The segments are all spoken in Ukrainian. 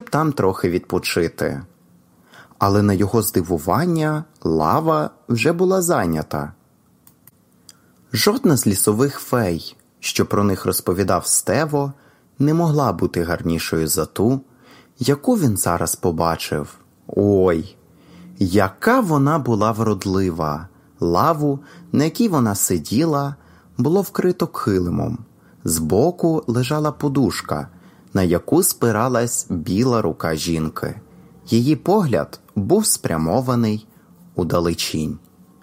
щоб там трохи відпочити. Але на його здивування лава вже була зайнята. Жодна з лісових фей, що про них розповідав Стево, не могла бути гарнішою за ту, яку він зараз побачив. Ой, яка вона була вродлива! Лаву, на якій вона сиділа, було вкрито килимом. Збоку лежала подушка, на яку спиралась біла рука жінки. Її погляд був спрямований удалечінь.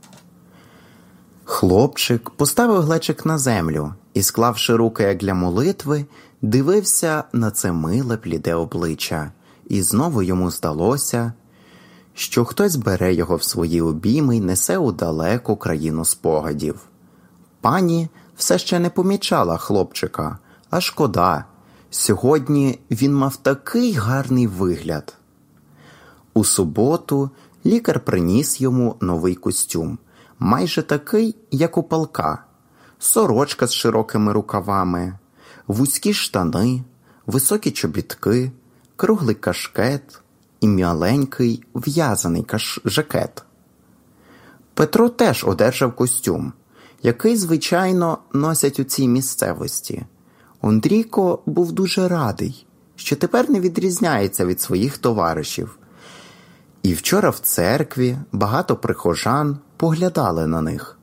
Хлопчик поставив глечик на землю і, склавши руки як для молитви, дивився на це миле бліде обличчя. І знову йому здалося, що хтось бере його в свої обійми й несе у далеку країну спогадів. Пані все ще не помічала хлопчика, а шкода. Сьогодні він мав такий гарний вигляд. У суботу лікар приніс йому новий костюм, майже такий, як у Палка. Сорочка з широкими рукавами, вузькі штани, високі чобітки, круглий кашкет і маленький в'язаний жакет. Петро теж одержав костюм, який, звичайно, носять у цій місцевості. Ондрійко був дуже радий, що тепер не відрізняється від своїх товаришів. І вчора в церкві багато прихожан поглядали на них.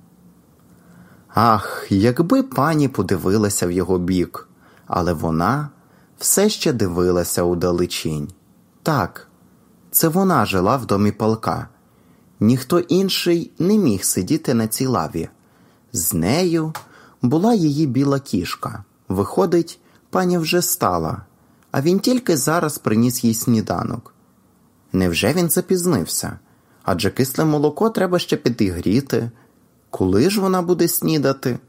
Ах, якби пані подивилася в його бік, але вона все ще дивилася удалечінь. Так, це вона жила в домі Палка. Ніхто інший не міг сидіти на цій лаві. З нею була її біла кішка. Виходить, пані вже стала, а він тільки зараз приніс їй сніданок. Невже він запізнився? Адже кисле молоко треба ще підігріти. Коли ж вона буде снідати?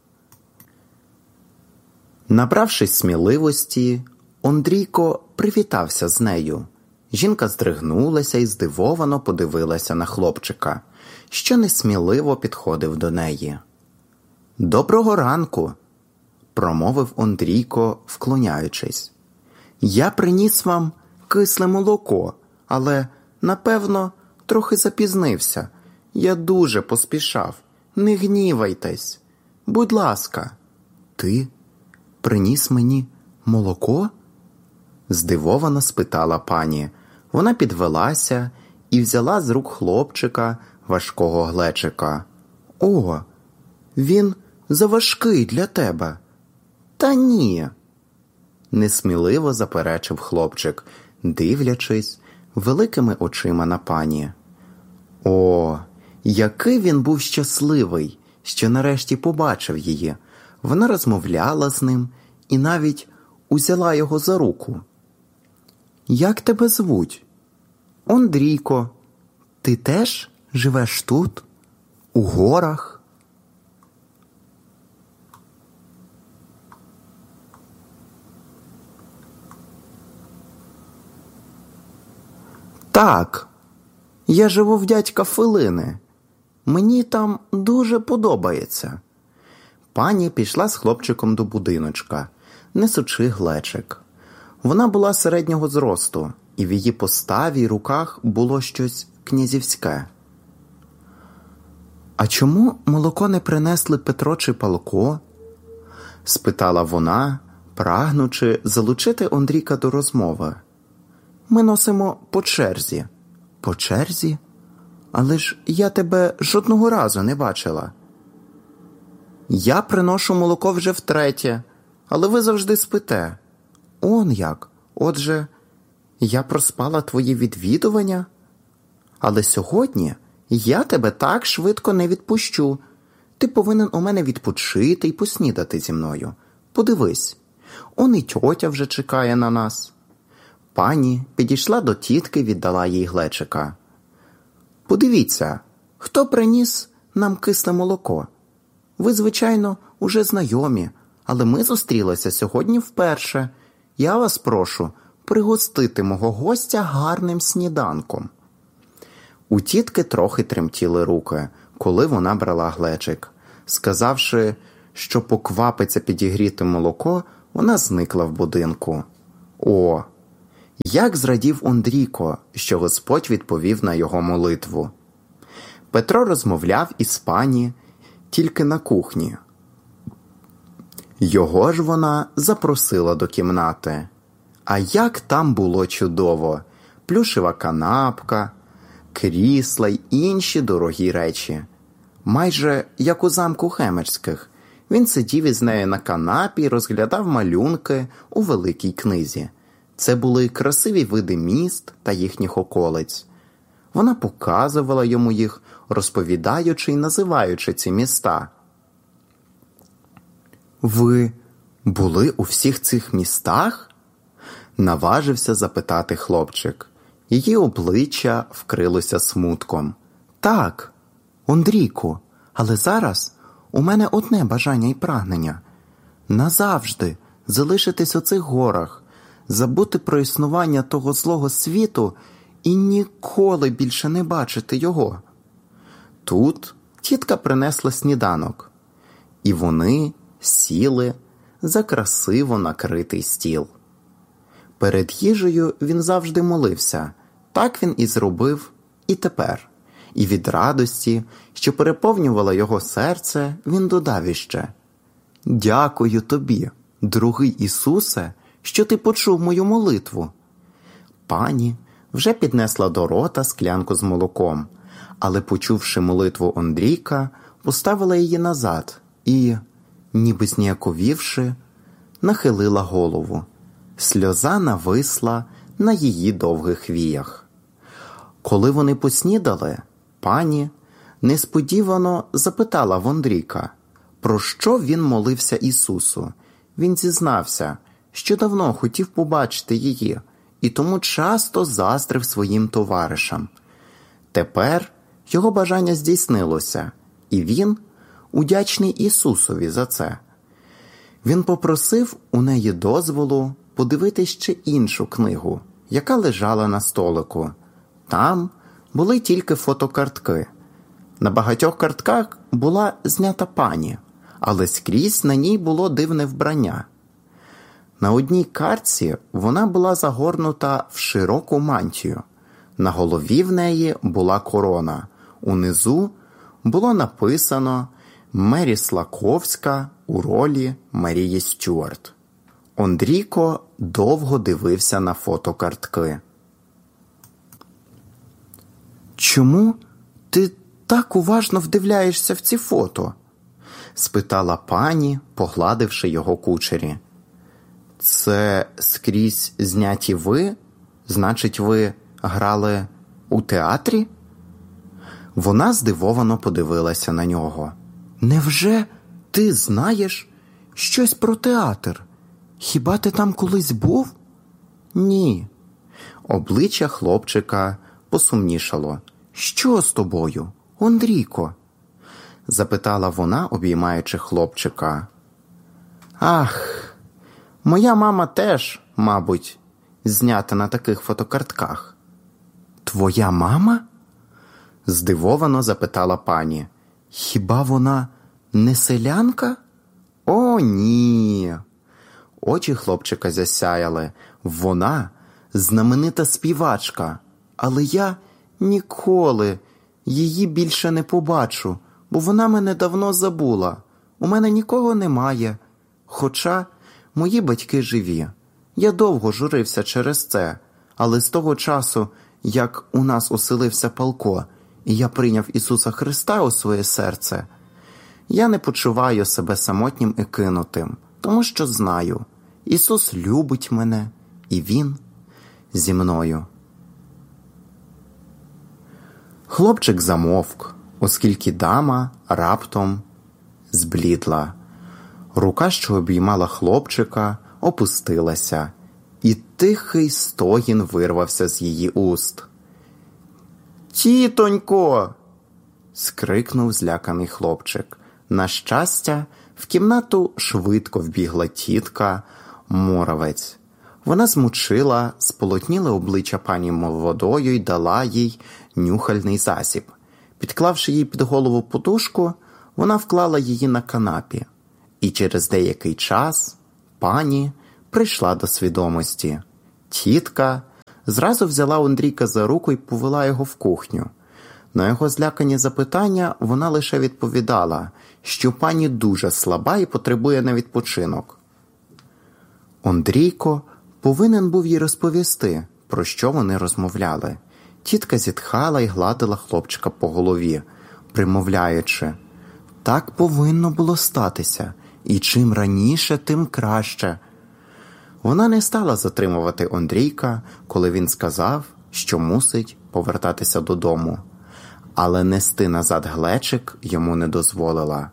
Набравшись сміливості, Ондрійко привітався з нею. Жінка здригнулася і здивовано подивилася на хлопчика, що несміливо підходив до неї. «Доброго ранку!» – промовив Ондрійко, вклоняючись. «Я приніс вам кисле молоко, але, напевно, трохи запізнився. Я дуже поспішав. Не гнівайтесь. Будь ласка». «Ти приніс мені молоко?» – здивовано спитала пані. Вона підвелася і взяла з рук хлопчика важкого глечика. «О, він заважкий для тебе». «Та ні», – несміливо заперечив хлопчик, дивлячись великими очима на пані. О, який він був щасливий, що нарешті побачив її. Вона розмовляла з ним і навіть узяла його за руку. «Як тебе звуть?» «Ондрійко. Ти теж живеш тут, у горах?» «Так, я живу в дядька Филини. Мені там дуже подобається». Пані пішла з хлопчиком до будиночка, несучи глечик. Вона була середнього зросту, і в її поставі й руках було щось князівське. «А чому молоко не принесли Петро чи Палко?» – спитала вона, прагнучи залучити Ондрійка до розмови. «Ми носимо по черзі». «По черзі? Але ж я тебе жодного разу не бачила». «Я приношу молоко вже втретє, але ви завжди спите». «Он як? Отже, я проспала твої відвідування? Але сьогодні я тебе так швидко не відпущу. Ти повинен у мене відпочити і поснідати зі мною. Подивись, он і тьотя вже чекає на нас». Пані підійшла до тітки й віддала їй глечика. «Подивіться, хто приніс нам кисле молоко. Ви, звичайно, уже знайомі, але ми зустрілися сьогодні вперше. Я вас прошу пригостити мого гостя гарним сніданком». У тітки трохи тремтіли руки, коли вона брала глечик. Сказавши, що поквапиться підігріти молоко, вона зникла в будинку. О, Як зрадів Ондріко, що Господь відповів на його молитву. Петро розмовляв із пані тільки на кухні. Його ж вона запросила до кімнати. А як там було чудово! Плюшева канапка, крісла й інші дорогі речі. Майже як у замку Хемерських. Він сидів із нею на канапі і розглядав малюнки у великій книзі. Це були красиві види міст та їхніх околиць. Вона показувала йому їх, розповідаючи й називаючи ці міста. «Ви були у всіх цих містах?» – наважився запитати хлопчик. Її обличчя вкрилося смутком. «Так, Ондріку, але зараз у мене одне бажання і прагнення – назавжди залишитись у цих горах, забути про існування того злого світу і ніколи більше не бачити його». Тут тітка принесла сніданок, і вони сіли за красиво накритий стіл. Перед їжею він завжди молився. Так він і зробив і тепер. І від радості, що переповнювало його серце, він додав іще: «Дякую тобі, дорогий Ісусе, що ти почув мою молитву». Пані вже піднесла до рота склянку з молоком, але, почувши молитву Ондрійка, поставила її назад і, ніби зніяковівши, нахилила голову. Сльоза нависла на її довгих віях. Коли вони поснідали, пані несподівано запитала в Ондрійка, про що він молився Ісусу. Він зізнався, що давно хотів побачити її, і тому часто заздрив своїм товаришам. Тепер його бажання здійснилося, і він удячний Ісусові за це. Він попросив у неї дозволу подивитись ще іншу книгу, яка лежала на столику. Там були тільки фотокартки. На багатьох картках була знята пані, але скрізь на ній було дивне вбрання. На одній картці вона була загорнута в широку мантію. На голові в неї була корона. Унизу було написано «Мері Слаковська у ролі Марії Стюарт». Ондрійко довго дивився на фотокартки. «Чому ти так уважно вдивляєшся в ці фото?» – спитала пані, погладивши його кучері. «Це скрізь зняті ви? Значить, ви грали у театрі?» Вона здивовано подивилася на нього. «Невже ти знаєш щось про театр? Хіба ти там колись був?» «Ні». Обличчя хлопчика посумнішало. «Що з тобою, Ондрійко?» – запитала вона, обіймаючи хлопчика. «Ах, моя мама теж, мабуть, знята на таких фотокартках». «Твоя мама?» – здивовано запитала пані. «Хіба вона не селянка?» «О, ні!» Очі хлопчика засяяли. «Вона знаменита співачка, але я ніколи її більше не побачу, бо вона мене давно забула. У мене нікого немає, хоча мої батьки живі. Я довго журився через це, але з того часу, як у нас оселився Палко, і я прийняв Ісуса Христа у своє серце, я не почуваю себе самотнім і кинутим, тому що знаю, Ісус любить мене, і Він зі мною». Хлопчик замовк, оскільки дама раптом зблідла. Рука, що обіймала хлопчика, опустилася, і тихий стогін вирвався з її уст. «Тітонько!» – скрикнув зляканий хлопчик. На щастя, в кімнату швидко вбігла тітка Моровець. Вона змочила сполотніле обличчя пані водою й дала їй нюхальний засіб. Підклавши їй під голову подушку, вона вклала її на канапі. І через деякий час пані прийшла до свідомості. Тітка зразу взяла Ондрійка за руку і повела його в кухню. На його злякані запитання вона лише відповідала, що пані дуже слаба і потребує на відпочинок. Ондрійко повинен був їй розповісти, про що вони розмовляли. Тітка зітхала і гладила хлопчика по голові, примовляючи: «Так повинно було статися, і чим раніше, тим краще». Вона не стала затримувати Ондрійка, коли він сказав, що мусить повертатися додому, але нести назад глечик йому не дозволила.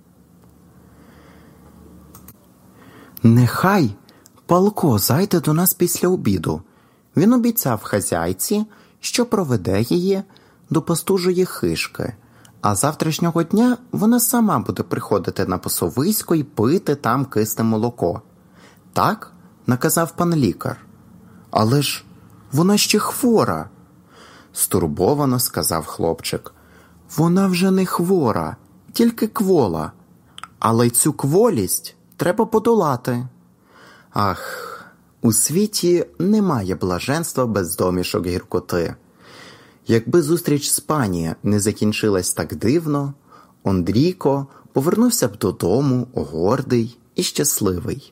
«Нехай Палко зайде до нас після обіду. Він обіцяв хазяйці, що проведе її до пастужої хишки, а завтрашнього дня вона сама буде приходити на пасовисько і пити там кисне молоко. Так наказав пан лікар. Але ж вона ще хвора», – стурбовано сказав хлопчик. «Вона вже не хвора, тільки квола. Але й цю кволість треба подолати. Ах, у світі немає блаженства без домішок гіркоти. Якби зустріч з пані не закінчилась так дивно, Ондрійко повернувся б додому гордий і щасливий.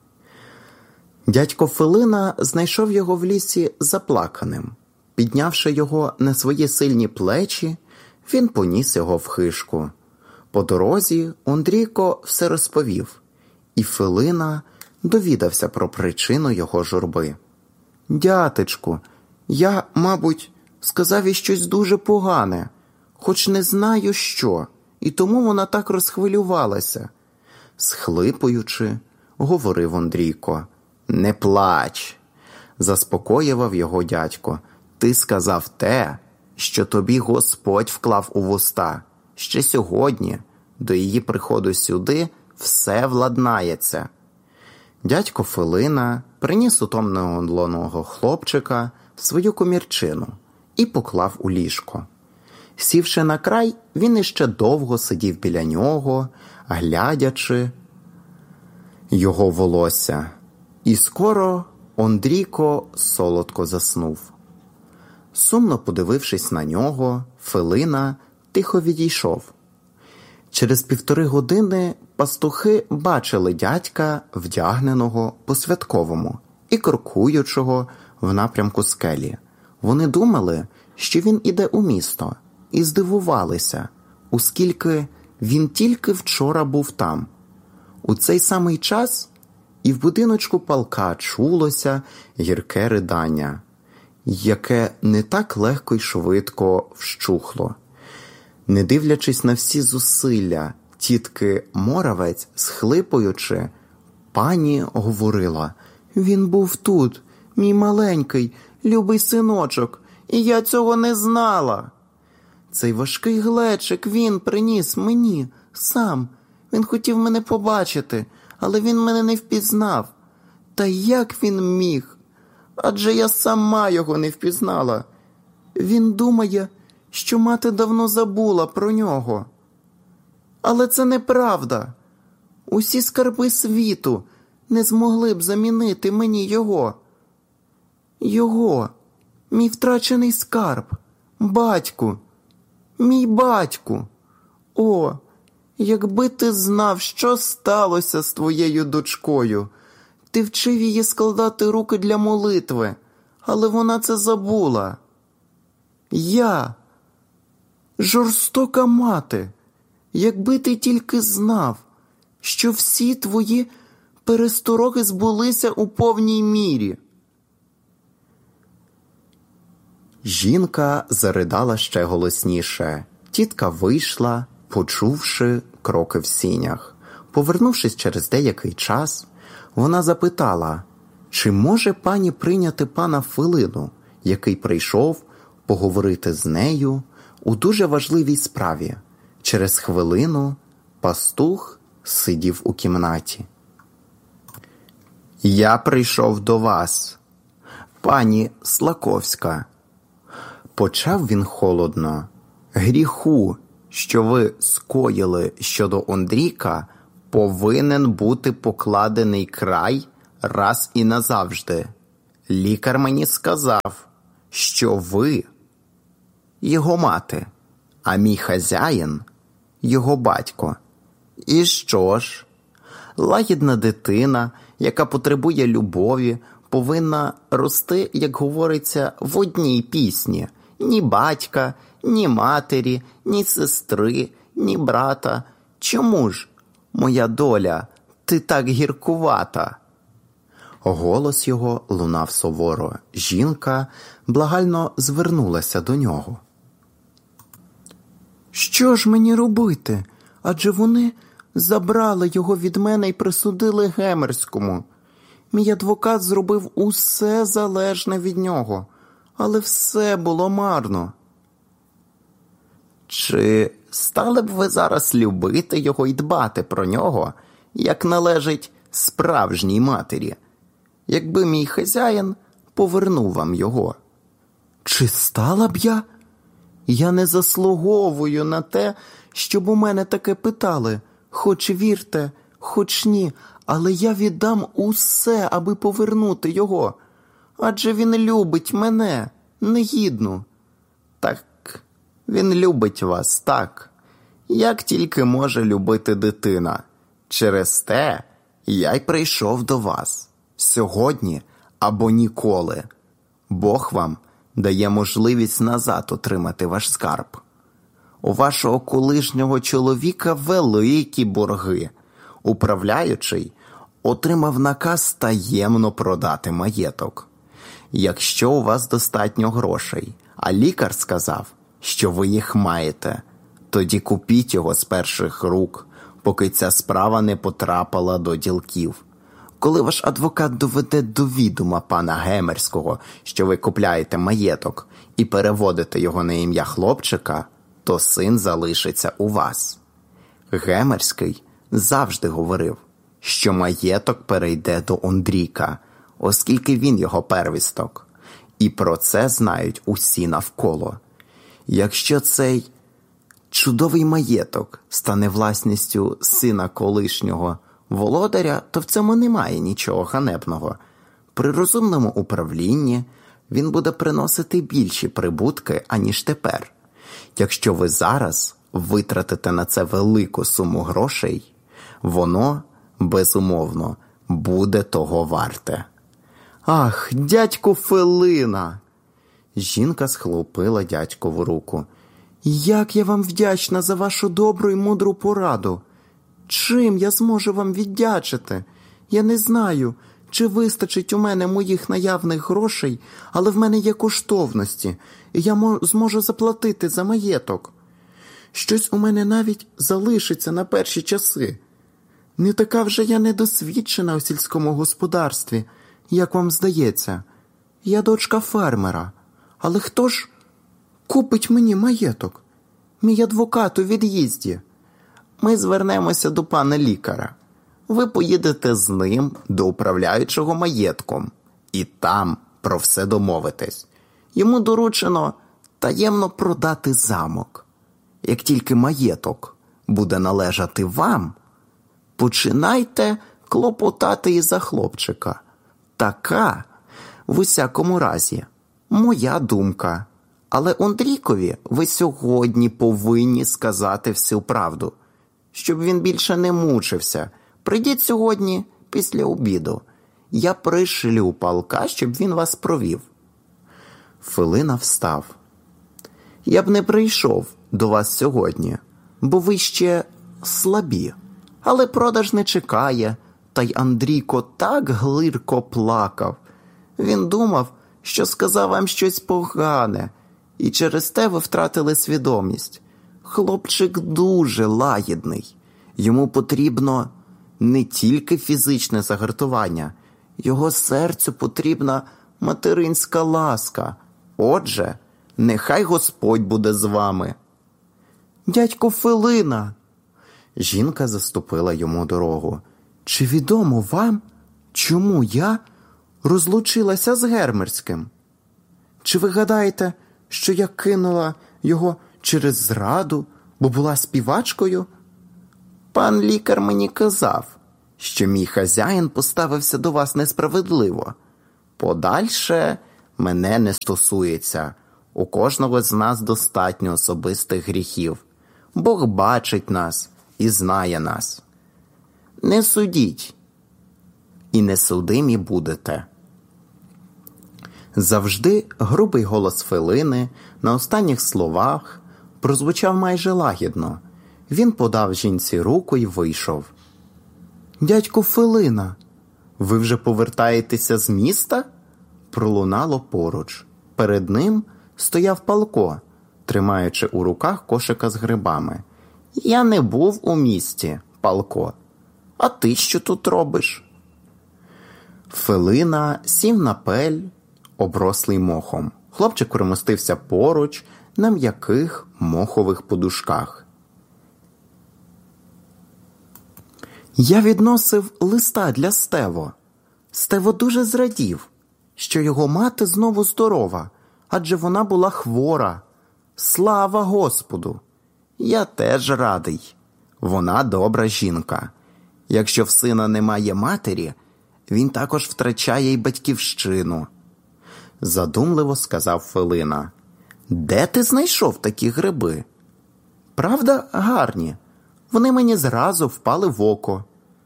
Дядько Филина знайшов його в лісі заплаканим. Піднявши його на свої сильні плечі, він поніс його в хишку. По дорозі Ондрійко все розповів, і Филина довідався про причину його журби. «Дятечку, я, мабуть, сказав їй щось дуже погане, хоч не знаю що, і тому вона так розхвилювалася», – схлипуючи, говорив Ондрійко. «Не плач», – заспокоював його дядько. «Ти сказав те, що тобі Господь вклав у вуста. Ще сьогодні, до її приходу сюди, все владнається». Дядько Филина приніс утомленого хлопчика в свою комірчину і поклав у ліжко. Сівши на край, він іще довго сидів біля нього, глядячи його волосся. І скоро Ондрійко солодко заснув. Сумно подивившись на нього, Филина тихо відійшов. Через 1,5 години пастухи бачили дядька, вдягненого по-святковому і крокуючого в напрямку скелі. Вони думали, що він іде у місто, і здивувалися, оскільки він тільки вчора був там. У цей самий час і в будиночку Палка чулося гірке ридання, яке не так легко й швидко вщухло. Не дивлячись на всі зусилля тітки Моравець, схлипуючи, пані говорила: «Він був тут, мій маленький, любий синочок, і я цього не знала. Цей важкий глечик він приніс мені сам. Він хотів мене побачити, але він мене не впізнав. Та як він міг? Адже я сама його не впізнала. Він думає, що мати давно забула про нього. Але це неправда. Усі скарби світу не змогли б замінити мені його. Його, мій втрачений скарб, батьку, мій батьку. О, якби ти знав, що сталося з твоєю дочкою. Ти вчив її складати руки для молитви, але вона це забула. Я, жорстока мати, якби ти тільки знав, що всі твої перестороги збулися у повній мірі». Жінка заридала ще голосніше. Тітка вийшла, почувши кроки в сінях. Повернувшись через деякий час, вона запитала, чи може пані прийняти пана Филину, який прийшов поговорити з нею у дуже важливій справі. Через хвилину пастух сидів у кімнаті. «Я прийшов до вас, пані Слаковська», – почав він холодно. «Гріху, що ви скоїли щодо Ондрійка, повинен бути покладений край раз і назавжди. Лікар мені сказав, що ви його мати, а мій хазяїн його батько. І що ж? Лагідна дитина, яка потребує любові, повинна рости, як говориться, в одній пісні. Ні батька, ні матері, ні сестри, ні брата. Чому ж, моя доля, ти так гіркувата? Голос його лунав суворо. Жінка благально звернулася до нього. Що ж мені робити? Адже вони забрали його від мене і присудили Гемерському. Мій адвокат зробив усе залежне від нього, але все було марно. Чи стали б ви зараз любити його і дбати про нього, як належить справжній матері, якби мій хазяїн повернув вам його? Чи стала б я? Я не заслуговую на те, щоб у мене таке питали. Хоч вірте, хоч ні, але я віддам усе, аби повернути його. Адже він любить мене, негідну. Так, він любить вас, так, як тільки може любити дитина. Через те я й прийшов до вас. Сьогодні або ніколи. Бог вам дає можливість назад отримати ваш скарб. У вашого колишнього чоловіка великі борги. Управляючий отримав наказ таємно продати маєток. Якщо у вас достатньо грошей, а лікар сказав, що ви їх маєте, тоді купіть його з перших рук, поки ця справа не потрапила до ділків. Коли ваш адвокат доведе до відома пана Гемерського, що ви купляєте маєток і переводите його на ім'я хлопчика, то син залишиться у вас. Гемерський завжди говорив, що маєток перейде до Ондріка, оскільки він його первісток. І про це знають усі навколо. Якщо цей чудовий маєток стане власністю сина колишнього володаря, то в цьому немає нічого ганебного. При розумному управлінні він буде приносити більші прибутки, аніж тепер. Якщо ви зараз витратите на це велику суму грошей, воно, безумовно, буде того варте. Ах, дядьку Филина! Жінка схлопила дядькову руку. Як я вам вдячна за вашу добру і мудру пораду! Чим я зможу вам віддячити? Я не знаю, чи вистачить у мене моїх наявних грошей, але в мене є коштовності, і я зможу заплатити за маєток. Щось у мене навіть залишиться на перші часи. Не така вже я недосвідчена у сільському господарстві, як вам здається. Я дочка фермера. Але хто ж купить мені маєток? Мій адвокат у від'їзді. Ми звернемося до пана лікаря. Ви поїдете з ним до управляючого маєтком і там про все домовитесь. Йому доручено таємно продати замок. Як тільки маєток буде належати вам, починайте клопотати і за хлопчика. Така, в усякому разі, моя думка. Але Ондрікові ви сьогодні повинні сказати всю правду, щоб він більше не мучився. Прийдіть сьогодні після обіду. Я пришлю полка, щоб він вас провів. Филина встав. Я б не прийшов до вас сьогодні, бо ви ще слабі. Але продаж не чекає, та й Андрійко так гірко плакав. Він думав, що сказав вам щось погане, і через те ви втратили свідомість. Хлопчик дуже лагідний. Йому потрібно не тільки фізичне загартування, його серцю потрібна материнська ласка. Отже, нехай Господь буде з вами. Дядько Филина! Жінка заступила йому дорогу. Чи відомо вам, чому я розлучилася з Гемерським? Чи ви гадаєте, що я кинула його через зраду, бо була співачкою? Пан лікар мені казав, що мій хазяїн поставився до вас несправедливо. Подальше мене не стосується. У кожного з нас достатньо особистих гріхів. Бог бачить нас і знає нас. Не судіть, і не судимі будете. Завжди грубий голос Филини на останніх словах прозвучав майже лагідно. Він подав жінці руку і вийшов. «Дядько Филина, ви вже повертаєтеся з міста?» Пролунало поруч. Перед ним стояв Палко, тримаючи у руках кошика з грибами. «Я не був у місті, Палко. А ти що тут робиш?» Филина сів на пель, оброслий мохом. Хлопчик примостився поруч на м'яких мохових подушках. «Я відносив листа для Стево. Стево дуже зрадів, що його мати знову здорова, адже вона була хвора. Слава Господу! Я теж радий. Вона добра жінка. Якщо в сина немає матері, він також втрачає й батьківщину». Задумливо сказав Филина. «Де ти знайшов такі гриби?» «Правда, гарні. Вони мені зразу впали в око.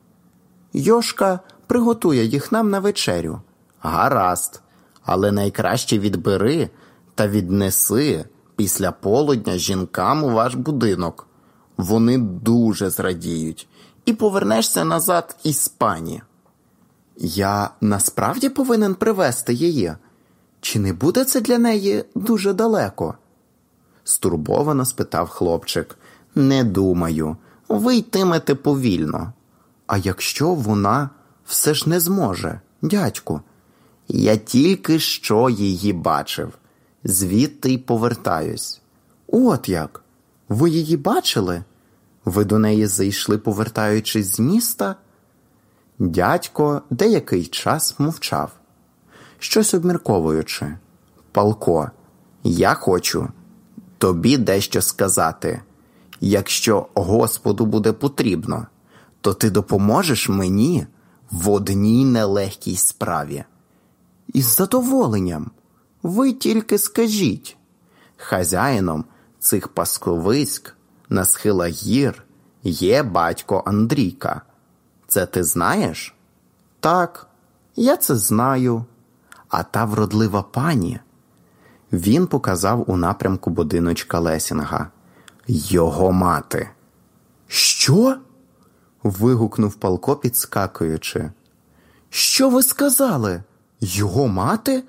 Йошка приготує їх нам на вечерю». «Гаразд, але найкраще відбери та віднеси після полудня жінкам у ваш будинок. Вони дуже зрадіють. І повернешся назад із пані». «Я насправді повинен привезти її? Чи не буде це для неї дуже далеко?» Стурбовано спитав хлопчик. «Не думаю. Ви йтимете повільно». «А якщо вона все ж не зможе, дядьку?» «Я тільки що її бачив. Звідти й повертаюсь». «От як? Ви її бачили? Ви до неї зайшли, повертаючись з міста?» Дядько деякий час мовчав, щось обмірковуючи. «Палко, я хочу тобі дещо сказати. Якщо Господу буде потрібно, то ти допоможеш мені в одній нелегкій справі». «Із задоволенням. Ви тільки скажіть». «Хазяїном цих пасковиськ на схилах гір є батько Андрійка. Це ти знаєш?» «Так, я це знаю. А та вродлива пані...» Він показав у напрямку будиночка Лесінга. «Його мати». «Що?» – вигукнув Палко, підскакуючи. «Що ви сказали? Його мати?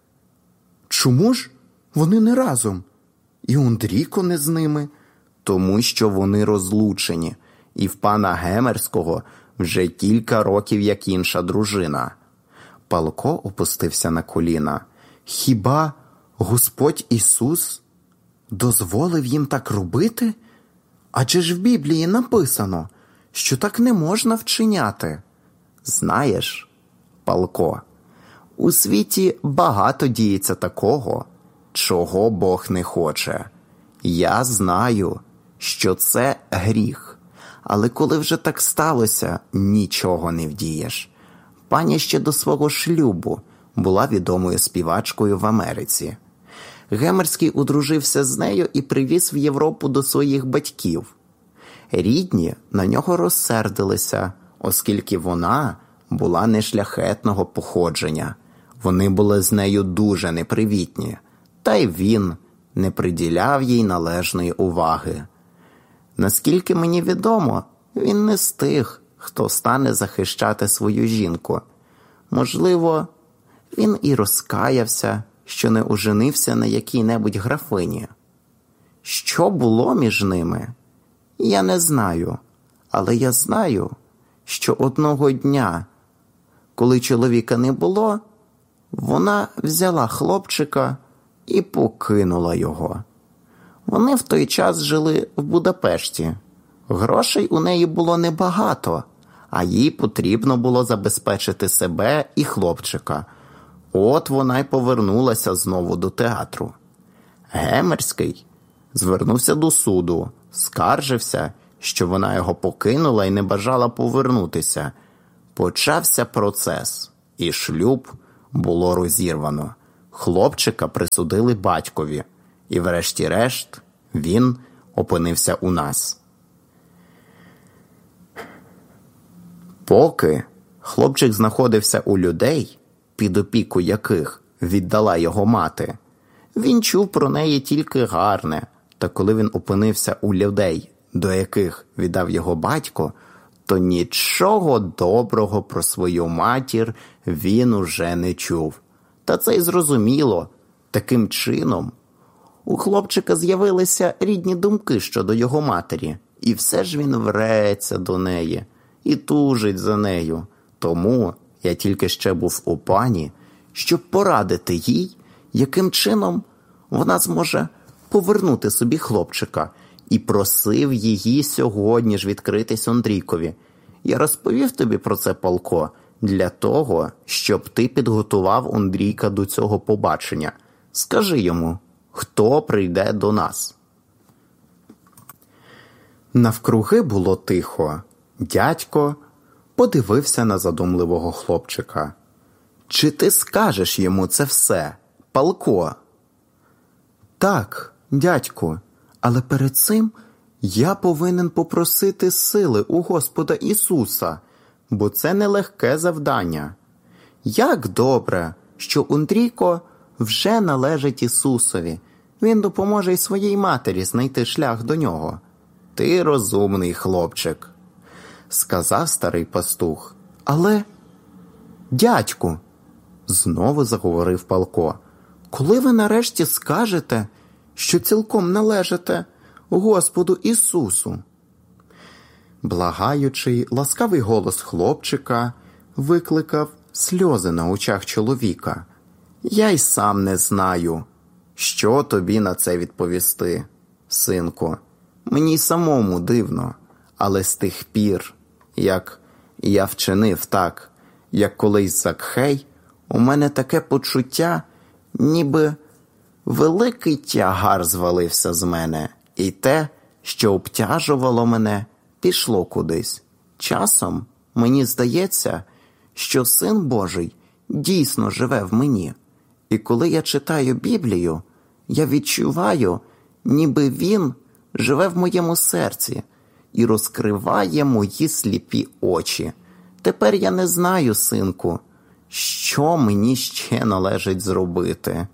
Чому ж вони не разом? І Андрійко не з ними?» «Тому що вони розлучені, і в пана Гемерського вже кілька років як інша дружина». Палко опустився на коліна. «Хіба Господь Ісус дозволив їм так робити? Адже ж в Біблії написано, що так не можна вчиняти». «Знаєш, Палко, у світі багато діється такого, чого Бог не хоче. Я знаю, що це гріх, але коли вже так сталося, нічого не вдієш. Пані ще до свого шлюбу була відомою співачкою в Америці. Гемерський одружився з нею і привіз в Європу до своїх батьків. Рідні на нього розсердилися, оскільки вона була нешляхетного походження. Вони були з нею дуже непривітні, та й він не приділяв їй належної уваги. Наскільки мені відомо, він не з тих, хто стане захищати свою жінку. Можливо, він і розкаявся, що не оженився на якій-небудь графині. Що було між ними, я не знаю, але я знаю, що одного дня, коли чоловіка не було, вона взяла хлопчика і покинула його. Вони в той час жили в Будапешті. Грошей у неї було небагато, а їй потрібно було забезпечити себе і хлопчика. От вона й повернулася знову до театру. Гемерський звернувся до суду, скаржився, що вона його покинула і не бажала повернутися. Почався процес, і шлюб було розірвано. Хлопчика присудили батькові, і врешті-решт він опинився у нас. Поки хлопчик знаходився у людей, під опіку яких віддала його мати, він чув про неї тільки гарне, та коли він опинився у людей, до яких віддав його батько, то нічого доброго про свою матір він уже не чув. Та це й зрозуміло. Таким чином, у хлопчика з'явилися рідні думки щодо його матері, і все ж він вреться до неї і тужить за нею. Тому я тільки ще був у пані, щоб порадити їй, яким чином вона зможе повернути собі хлопчика, і просив її сьогодні ж відкритись Ондрійкові. Я розповів тобі про це, Палко, для того, щоб ти підготував Ондрійка до цього побачення. Скажи йому, хто прийде до нас. Навкруги було тихо. Дядько подивився на задумливого хлопчика. Чи ти скажеш йому це все, Палко? Так, дядьку, але перед цим я повинен попросити сили у Господа Ісуса, бо це нелегке завдання. Як добре, що Ондрійко вже належить Ісусові. Він допоможе й своїй матері знайти шлях до нього. Ти розумний хлопчик, сказав старий пастух. Але, дядьку, знову заговорив Палко, коли ви нарешті скажете, що цілком належите Господу Ісусу? Благаючий, ласкавий голос хлопчика викликав сльози на очах чоловіка. Я й сам не знаю, що тобі на це відповісти, синку. Мені й самому дивно, але з тих пір, як я вчинив так, як колись Закхей, у мене таке почуття, ніби великий тягар звалився з мене, і те, що обтяжувало мене, пішло кудись. Часом мені здається, що Син Божий дійсно живе в мені. І коли я читаю Біблію, я відчуваю, ніби Він живе в моєму серці і розкриває мої сліпі очі. Тепер я не знаю, синку, що мені ще належить зробити.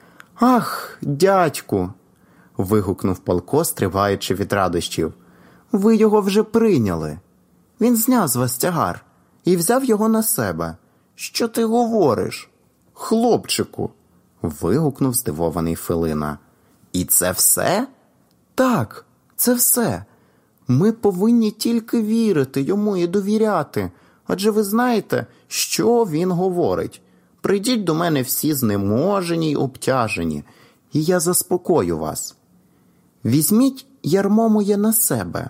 Ах, дядьку, вигукнув Палко, стриваючи від радощів. Ви його вже прийняли. Він зняв з вас тягар і взяв його на себе. Що ти говориш? Хлопчику, вигукнув здивований Филина. І це все? Так, це все. Ми повинні тільки вірити йому і довіряти. Адже ви знаєте, що він говорить. Прийдіть до мене всі знеможені й обтяжені, і я заспокою вас. Візьміть ярмо моє на себе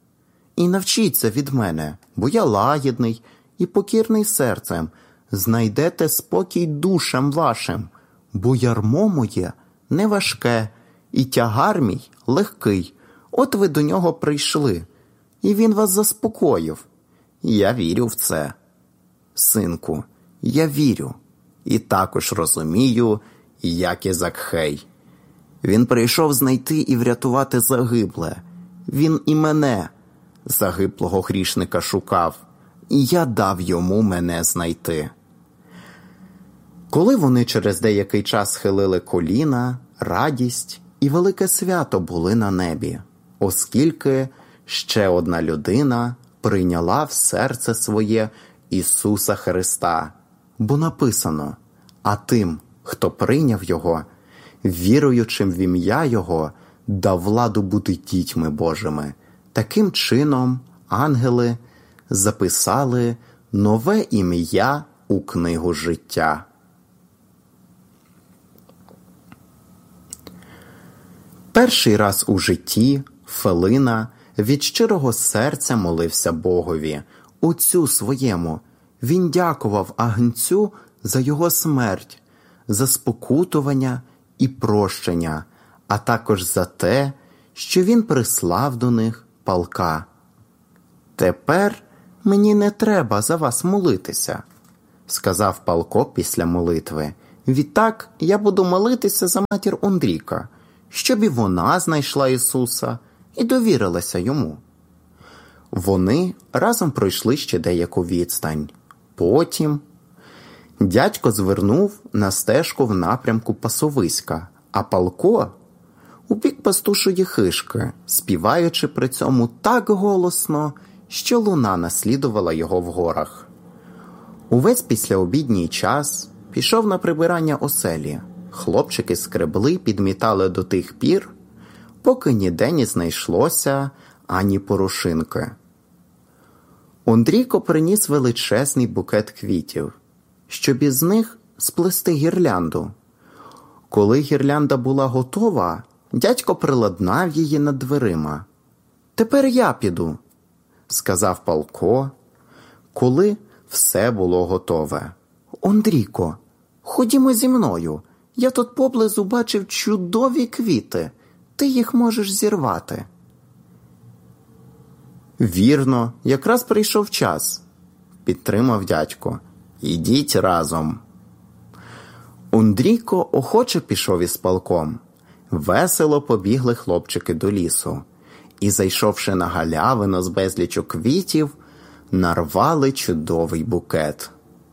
і навчіться від мене, бо я лагідний і покірний серцем. Знайдете спокій душам вашим, бо ярмо моє не важке, і тягар мій легкий. От ви до нього прийшли, і він вас заспокоїв. Я вірю в це. Синку, я вірю. І також розумію, як і Закхей. Він прийшов знайти і врятувати загибле. Він і мене, загиблого грішника, шукав, і я дав йому мене знайти. Коли вони через деякий час схилили коліна, радість і велике свято були на небі, оскільки ще одна людина прийняла в серце своє Ісуса Христа. Бо написано, а тим, хто прийняв Його, віруючим в ім'я Його, дав владу бути дітьми Божими. Таким чином ангели записали нове ім'я у книгу життя. Перший раз у житті Филина від щирого серця молився Богові, Отцю своєму. Він дякував агнцю за його смерть, за спокутування і прощення, а також за те, що він прислав до них Палка. Тепер мені не треба за вас молитися. – сказав Палко після молитви. «Відтак я буду молитися за матір Ондріка, щоб і вона знайшла Ісуса і довірилася йому». Вони разом пройшли ще деяку відстань. Потім дядько звернув на стежку в напрямку пасовиська, а Палко – у бік пастушої хижки, співаючи при цьому так голосно, що луна наслідувала його в горах. Увесь післяобідній час пішов на прибирання оселі. Хлопчики скребли, підмітали до тих пір, поки ніде не знайшлося ані порошинки. Ондрійко приніс величезний букет квітів, щоб із них сплести гірлянду. Коли гірлянда була готова, дядько приладнав її над дверима. «Тепер я піду», – сказав Палко, коли все було готове. «Ондрійко, ходімо зі мною. Я тут поблизу бачив чудові квіти. Ти їх можеш зірвати». «Вірно, якраз прийшов час», – підтримав дядько. «Ідіть разом». Ондрійко охоче пішов із Палком. Весело побігли хлопчики до лісу і, зайшовши на галявину з безлічу квітів, нарвали чудовий букет.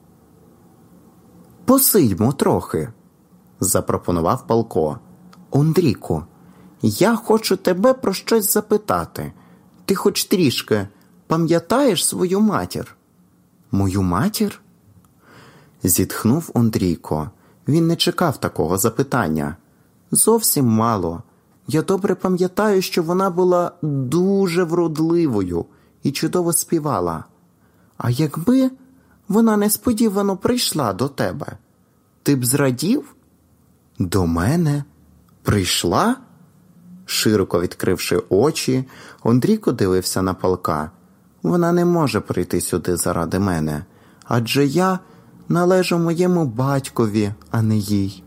«Посидьмо трохи», – запропонував Палко. «Ондрійко, я хочу тебе про щось запитати. Ти хоч трішки пам'ятаєш свою матір?» «Мою матір?» Зітхнув Ондрійко. Він не чекав такого запитання. «Зовсім мало. Я добре пам'ятаю, що вона була дуже вродливою і чудово співала. А якби вона несподівано прийшла до тебе, ти б зрадів?» «До мене? Прийшла?» Широко відкривши очі, Ондрійко дивився на Палка. «Вона не може прийти сюди заради мене, адже я належу моєму батькові, а не їй».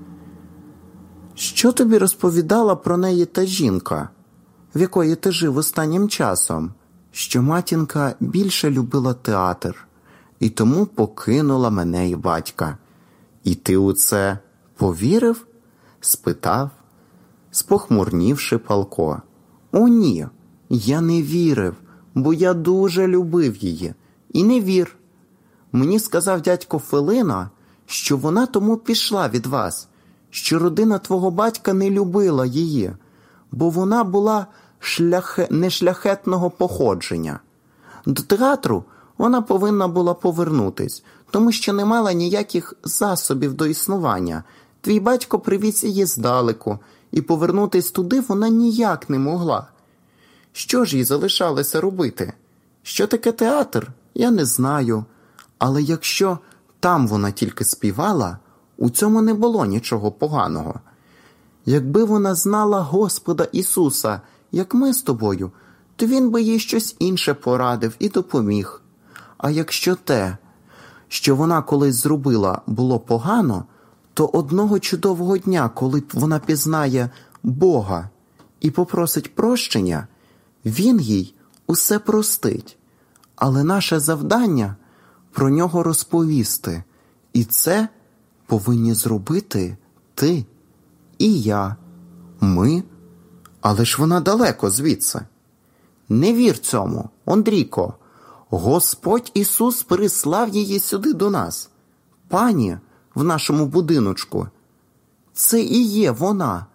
«Що тобі розповідала про неї та жінка, в якої ти жив останнім часом? Що матінка більше любила театр і тому покинула мене і батька. І ти у це повірив?» – спитав, спохмурнівши Палко. «О, ні, я не вірив, бо я дуже любив її. І не вір. Мені сказав дядько Филина, що вона тому пішла від вас, що родина твого батька не любила її, бо вона була нешляхетного походження. До театру вона повинна була повернутись, тому що не мала ніяких засобів до існування. Твій батько привіз її здалеку, і повернутись туди вона ніяк не могла. Що ж їй залишалося робити? Що таке театр? Я не знаю. Але якщо там вона тільки співала, у цьому не було нічого поганого. Якби вона знала Господа Ісуса, як ми з тобою, то Він би їй щось інше порадив і допоміг. А якщо те, що вона колись зробила, було погано, то одного чудового дня, коли вона пізнає Бога і попросить прощення, Він їй усе простить. Але наше завдання – про нього розповісти. І це повинні зробити ти і я. Ми? Але ж вона далеко звідси. Не вір цьому, Ондрійко. Господь Ісус прислав її сюди до нас. Пані в нашому будиночку. Це і є вона.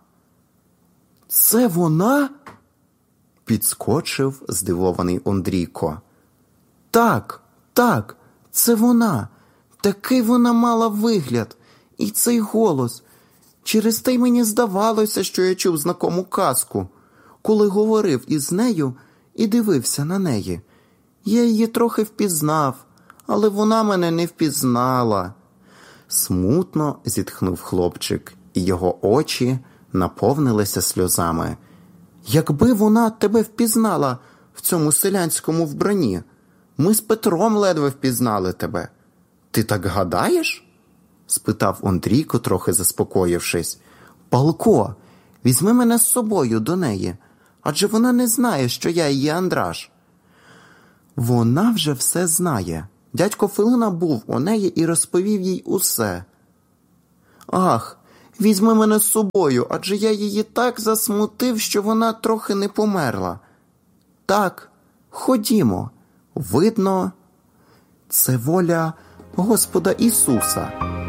Це вона? Підскочив здивований Ондрійко. Так, це вона. Такий вона мала вигляд. І цей голос. Через те й мені здавалося, що я чув знакому казку, коли говорив із нею і дивився на неї. Я її трохи впізнав, але вона мене не впізнала. Смутно зітхнув хлопчик, і його очі наповнилися сльозами. Якби вона тебе впізнала в цьому селянському вбранні, ми з Петром ледве впізнали тебе. Ти так гадаєш? Спитав Ондрійко, трохи заспокоївшись. Палко, візьми мене з собою до неї, адже вона не знає, що я її Андраш. Вона вже все знає, Дядько Филина був у неї і розповів їй усе. Ах, візьми мене з собою, адже я її так засмутив, що вона трохи не померла. Так, ходімо. Видно, це воля Господа Ісуса.